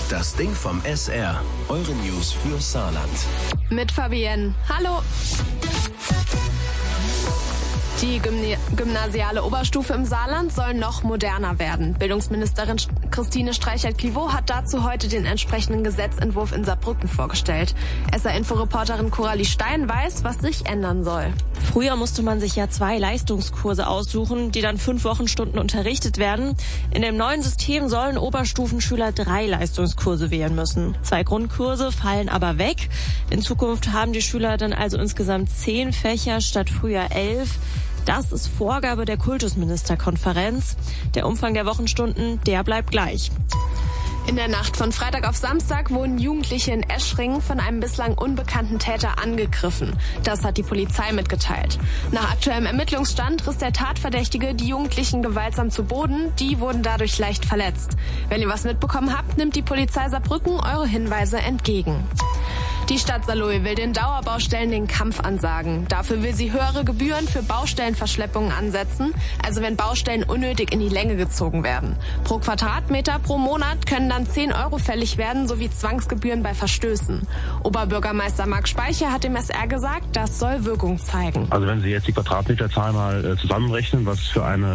Das Ding vom SR. Eure News für Saarland. Mit Fabienne. Hallo. Die gymnasiale Oberstufe im Saarland soll noch moderner werden. Bildungsministerin Christine Streichert-Clivaux hat dazu heute den entsprechenden Gesetzentwurf in Saarbrücken vorgestellt. SR-Info-Reporterin Coralie Stein weiß, was sich ändern soll. Früher musste man sich ja 2 Leistungskurse aussuchen, die dann 5 Wochenstunden unterrichtet werden. In dem neuen System sollen Oberstufenschüler 3 Leistungskurse wählen müssen. 2 Grundkurse fallen aber weg. In Zukunft haben die Schüler dann also insgesamt 10 Fächer statt früher 11. Das ist Vorgabe der Kultusministerkonferenz. Der Umfang der Wochenstunden, der bleibt gleich. In der Nacht von Freitag auf Samstag wurden Jugendliche in Eschringen von einem bislang unbekannten Täter angegriffen. Das hat die Polizei mitgeteilt. Nach aktuellem Ermittlungsstand riss der Tatverdächtige die Jugendlichen gewaltsam zu Boden. Die wurden dadurch leicht verletzt. Wenn ihr was mitbekommen habt, nimmt die Polizei Saarbrücken eure Hinweise entgegen. Die Stadt Saarlouis will den Dauerbaustellen den Kampf ansagen. Dafür will sie höhere Gebühren für Baustellenverschleppungen ansetzen, also wenn Baustellen unnötig in die Länge gezogen werden. Pro Quadratmeter pro Monat können dann 10 € fällig werden, sowie Zwangsgebühren bei Verstößen. Oberbürgermeister Marc Speicher hat dem SR gesagt, das soll Wirkung zeigen. Also wenn Sie jetzt die Quadratmeterzahl mal zusammenrechnen, was für eine